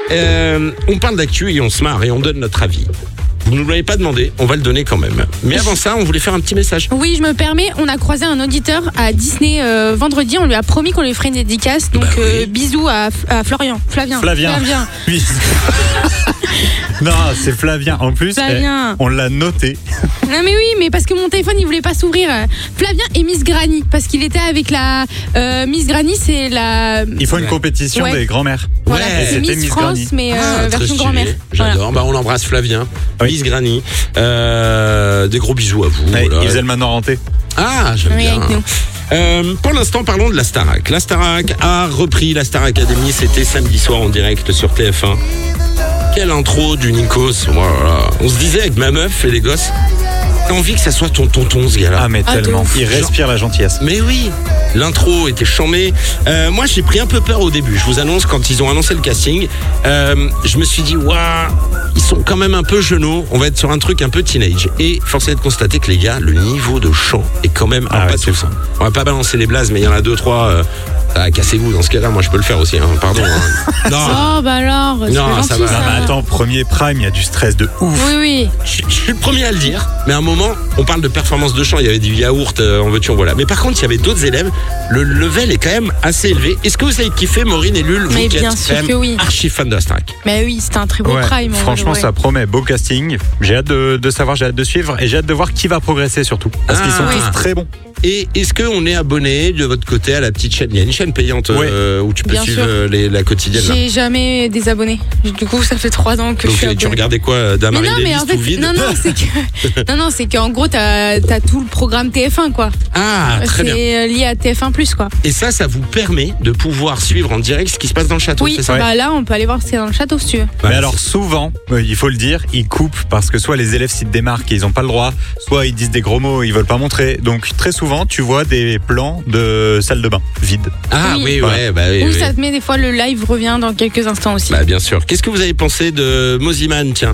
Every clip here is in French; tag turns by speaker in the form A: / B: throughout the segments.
A: On parle d'actu et on se marre et on donne notre avis. Vous ne nous l'avez pas demandé, on va le donner quand même. Mais avant ça, on voulait faire un petit message.
B: Oui, je me permets, on a croisé un auditeur à Disney vendredi, on lui a promis qu'on lui ferait une dédicace, donc
A: oui.
B: Bisous à Flavien.
C: Oui. Non, c'est Flavien. En plus,
B: Flavien.
C: On l'a noté.
B: Non mais oui, mais parce que mon téléphone il voulait pas s'ouvrir. Flavien et Miss Granny, parce qu'il était avec la Miss Granny, c'est la.
C: Il faut une compétition des grands-mères.
B: Voilà,
A: Ouais,
B: c'est
C: c'était
B: Miss France,
C: Granny.
B: mais
A: Très
B: version
A: stylé.
B: grand-mère.
A: J'adore. On l'embrasse Flavien,
C: Oui.
A: Miss Granny. Des gros bisous à vous.
C: Ouais,
A: Voilà.
C: Ils aiment maintenant hanté.
A: Ah, j'aime
B: Oui,
A: bien.
B: avec nous.
A: Pour l'instant, parlons de la Starac. La Starac a repris la Star Academy. C'était samedi soir en direct sur TF1. Quelle intro du Nikos. Voilà. On se disait avec ma meuf et les gosses, t'as envie que ça soit ton tonton ce gars-là.
C: Ah, mais tellement. Il respire la gentillesse.
A: Mais oui, l'intro était chambée. Moi, j'ai pris un peu peur au début. Je vous annonce, quand ils ont annoncé le casting, je me suis dit, waouh, ils sont quand même un peu genoux. On va être sur un truc un peu teenage. Et force est de constater que les gars, le niveau de chant est quand même un pas
C: c'est
A: tout ça. On va pas balancer les blazes, mais il y en a 2-3. Cassez-vous dans ce cas-là. Moi, je peux le faire aussi. Hein. Pardon. Hein. Non.
B: Oh bah alors, c'est
A: Non,
B: pas
A: ça
B: gentil,
A: va.
C: Ah, mais attends, premier prime, il y a du stress de ouf.
B: Oui.
A: Je suis le premier à le dire, mais à un moment, on parle de performance de chant, il y avait du yaourt, en veux-tu, en voilà. Mais par contre, il y avait d'autres élèves, le level est quand même assez élevé. Est-ce que vous avez kiffé Maureen et Lul?
B: Mais
A: Vous qui
B: bien
A: êtes
B: sûr
A: quand même
B: que oui.
A: archi fan de la Starac.
B: Mais oui, c'était un très beau
C: Ouais,
B: prime.
C: franchement,
B: ouais.
C: ça promet. Beau casting. J'ai hâte de savoir, j'ai hâte de suivre et j'ai hâte de voir qui va progresser surtout. Parce qu'ils sont
A: oui.
C: tous très bons.
A: Et est-ce qu'on est abonné de votre côté à la petite chaîne? Il y a une chaîne payante où tu peux
B: Bien
A: suivre
B: sûr.
A: la quotidienne. Là.
B: J'ai jamais des abonnés. Du coup, ça fait 3 ans que je
A: Donc
B: suis
A: tu
B: abonnée.
A: regardais quoi,
B: Mais
A: Damary
B: non, mais
A: Davis
B: en fait,
A: tout vide?
B: non, c'est qu'en gros, t'as tout le programme TF1, quoi.
A: Ah, très bien.
B: C'est lié à TF1+, quoi.
A: Et ça vous permet de pouvoir suivre en direct ce qui se passe dans le château,
B: Oui,
A: c'est ça?
B: bah là, on peut aller voir ce qu'il y a dans le château, si tu veux.
C: Mais
A: Ouais,
C: alors souvent, il faut le dire, ils coupent parce que soit les élèves s'y démarquent et ils n'ont pas le droit, soit ils disent des gros mots et ils veulent pas montrer. Donc très souvent, tu vois des plans de salle de bain vide.
A: Ah oui,
B: Oui.
A: ouais, bah oui.
B: Ou
A: oui.
B: ça te met des fois le live revient dans quelques instants aussi.
A: Bah bien sûr. Qu'est-ce que vous avez pensé de Moziman, tiens,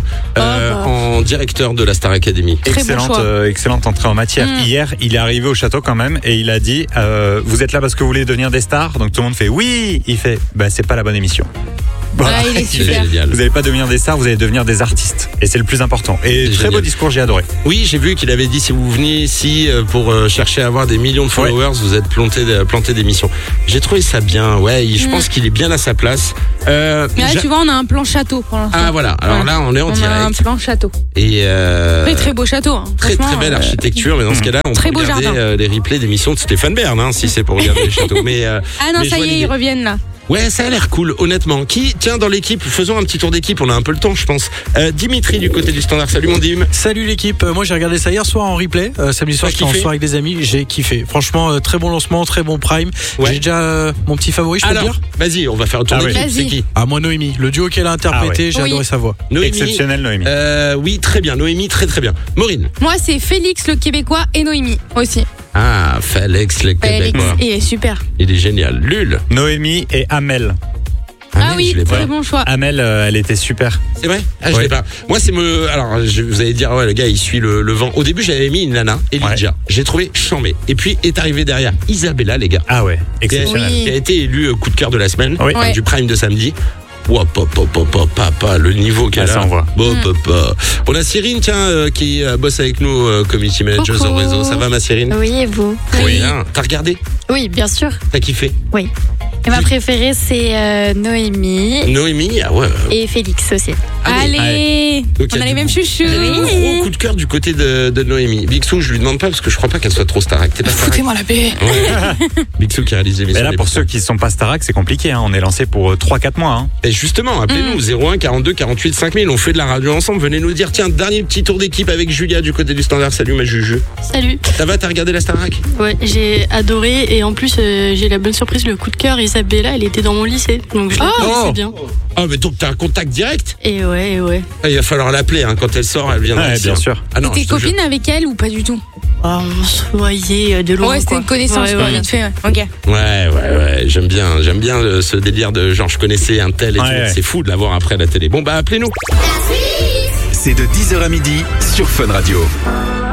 A: en directeur de la Star Academy?
B: Très bon choix.
C: Excellente entrée en matière. Hier, il est arrivé au château quand même et il a dit vous êtes là parce que vous voulez devenir des stars. Donc tout le monde fait oui. Il fait c'est pas la bonne émission. Voilà.
B: Ah, il est super.
A: Génial.
C: Vous n'allez pas devenir des stars, vous allez devenir des artistes. Et c'est le plus important. Et
A: C'est
C: très
A: génial.
C: beau discours, j'ai adoré.
A: Oui, j'ai vu qu'il avait dit si vous venez ici pour chercher à avoir des millions de followers, vous êtes planté d'émissions. J'ai trouvé ça bien. Ouais, je pense qu'il est bien à sa place.
B: Mais là, tu vois, on a un plan château pour l'instant.
A: Ah voilà. Alors là, on est en
B: on a un
A: direct.
B: plan château.
A: Et
B: Très beau château. Hein.
A: très
B: Franchement,
A: belle architecture. Mais dans ce cas-là, on
B: très
A: peut
B: beau
A: regarder
B: jardin.
A: les replays d'émissions de Stéphane Bern, hein, si c'est pour regarder les châteaux. Mais
B: Ah non,
A: mais je
B: ça
A: vois
B: y est,
A: l'idée.
B: ils reviennent là.
A: Ouais, ça a l'air cool, honnêtement. Tiens, dans l'équipe, faisons un petit tour d'équipe, on a un peu le temps, je pense. Dimitri du côté du Standard, salut mon Dim.
D: Salut l'équipe, moi j'ai regardé ça hier soir en replay, samedi soir
A: T'as
D: j'étais en
A: kiffé
D: soirée avec des amis, j'ai kiffé. Franchement, très bon lancement, très bon prime.
A: Ouais.
D: J'ai déjà mon petit favori, je peux le
A: Alors,
D: dire.
A: vas-y, on va faire un tour
C: Ah
A: d'équipe,
B: oui.
A: c'est qui?
D: Ah moi Noémie, le duo qu'elle a interprété, j'ai
B: Oui.
D: adoré sa voix.
A: Noémie.
C: Exceptionnel, Noémie.
A: Oui, très bien, Noémie, très très bien. Maureen.
B: Moi, c'est Félix le Québécois et Noémie aussi.
A: Ah, Félix le
B: Félix,
A: Québécois.
B: il est super.
A: Il est génial. Lul.
C: Noémie et Amel.
B: Ah
A: mais
B: oui,
A: je l'ai pas.
B: très bon choix.
C: Amel, elle était super.
A: C'est vrai? Ah, je
C: Ouais.
A: l'ai pas. Moi, alors, vous allez dire, ouais, le gars, il suit le vent. Au début, j'avais mis une nana, Elijah.
C: Ouais.
A: J'ai trouvé chambé. Et puis, est arrivé derrière Isabella, les gars.
C: Ah ouais, exceptionnel.
B: Oui.
A: Qui a été élue coup de cœur de la semaine.
C: Oui.
A: Enfin,
B: Ouais.
A: du prime de samedi. Wow, papa, le niveau qu'elle
C: Ah, ça
A: a.
C: envoie.
A: Papa. On a Cyrine, tiens, qui bosse avec nous, community manager
B: Coucou.
A: au réseau. Ça va, ma Cyrine?
E: Oui, et vous?
A: Oui. Bien. T'as regardé?
E: Oui, bien sûr.
A: T'as kiffé?
E: Oui. Et ma préférée, c'est Noémie
A: Noémie, ah ouais.
E: et Félix aussi.
B: Allez,
A: Donc, il
B: on
A: y
B: a
A: a
B: les
A: du
B: mêmes chouchous.
A: Gros coup de cœur du côté de Noémie. Bixou, je lui demande pas parce que je crois pas qu'elle soit trop Starac. T'es pas Starac?
B: Foutez-moi la paix.
A: Ouais. Bixou qui réalise l'émission.
C: Mais là, pour ceux qui ne sont pas Starac, c'est compliqué. Hein. On est lancé pour 3-4 mois. Hein.
A: Et justement, appelez-nous 01 42 48 5000. On fait de la radio ensemble. Venez nous dire, tiens, dernier petit tour d'équipe avec Julia du côté du Standard. Salut ma Juju.
F: Salut.
A: Ça va, t'as regardé la Starac?
F: Ouais, j'ai adoré et en plus j'ai la bonne surprise, le coup de cœur. Isabella, elle était dans mon lycée, donc je la connaissais bien.
A: Ah, mais donc t'as un contact direct?
F: Et ouais.
A: Ah, il va falloir l'appeler, hein. Quand elle sort, elle viendra
C: Ouais,
A: ici,
C: bien
A: hein.
C: sûr.
A: Ah non,
B: T'es
A: je te jure.
B: copine avec elle ou pas du tout?
F: Ah, on se voyait de loin.
B: Ouais, c'était
F: quoi.
B: une connaissance,
F: Ouais,
B: quoi,
F: ouais.
B: vite fait. Ouais. Ok.
A: Ouais, j'aime bien ce délire de genre je connaissais un tel et
C: Ouais,
A: tout.
C: ouais.
A: C'est fou de l'avoir après à la télé. Bon, bah appelez-nous.
G: C'est de 10h à midi sur Fun Radio.